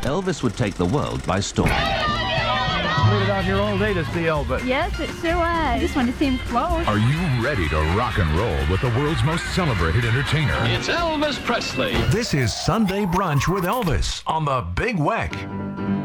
Elvis would take the world by storm. Made it out here all day to see Elvis. Yes, it sure was. Just wanted to see him close. Are you ready to rock and roll with the world's most celebrated entertainer? It's Elvis Presley. This is Sunday Brunch with Elvis on the Big Weck.